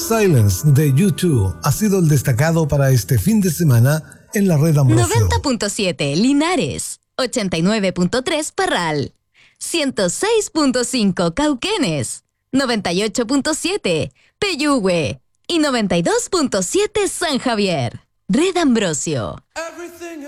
Silence de U2 ha sido el destacado para este fin de semana en la red Ambrosio. 90.7 Linares, 89.3 Parral, 106.5 Cauquenes, 98.7 Peyúgue y 92.7 San Javier. Red Ambrosio.